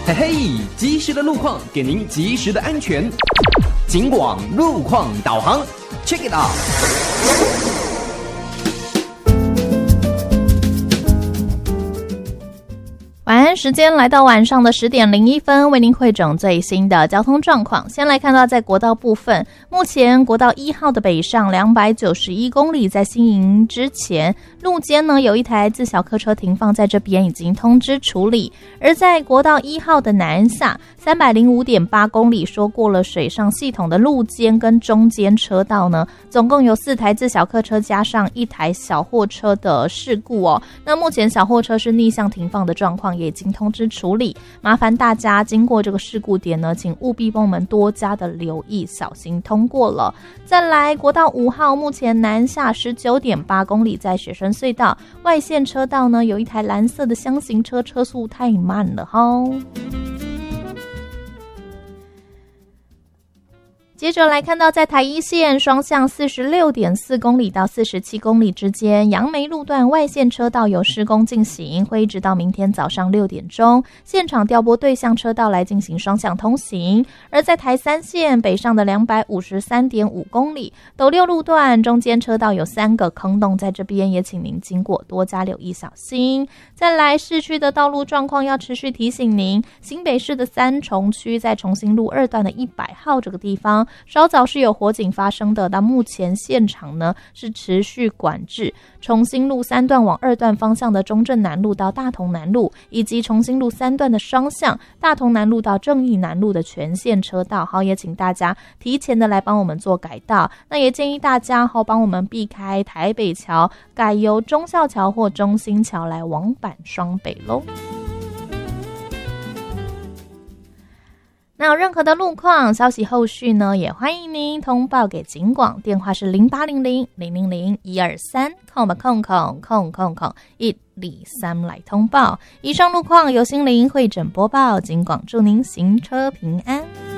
嘿嘿，及时的路况给您及时的安全。警广路况导航 ，Check it out。 晚安时间来到晚上的10点01分，为您汇整最新的交通状况。先来看到在国道部分，目前国道1号的北上291公里，在新营之前路肩呢有一台自小客车停放在这边，已经通知处理。而在国道1号的南下305.8公里，说过了水上系统的路肩跟中间车道呢，总共有4台自小客车加上1台小货车的事故哦。那目前小货车是逆向停放的状况，也已经通知处理，麻烦大家经过这个事故点呢，请务必帮我们多加的留意，小心通过了。再来国道5号，目前南下19.8公里，在雪山隧道外线车道呢，有一台蓝色的厢型车，车速太慢了齁。接着来看到在台一线双向46.4公里到47公里之间，杨梅路段外线车道有施工进行，会一直到明天早上6点钟，现场调拨对向车道来进行双向通行。而在台3线北上的253.5公里，斗六路段中间车道有3个坑洞，在这边也请您经过多加留意小心。再来市区的道路状况要持续提醒您，新北市的三重区在重新路2段的100号这个地方，稍早是有火警发生的，到目前现场呢是持续管制重新路3段往2段方向的中正南路到大同南路，以及重新路3段的双向大同南路到正义南路的全线车道。好，也请大家提前的来帮我们做改道，那也建议大家帮我们避开台北桥，改由忠孝桥或中兴桥来往返双北咯。那有任何的路况消息后续呢，也欢迎您通报给警广，电话是0800-000-123，123来通报。以上路况由心灵会诊播报，警广祝您行车平安。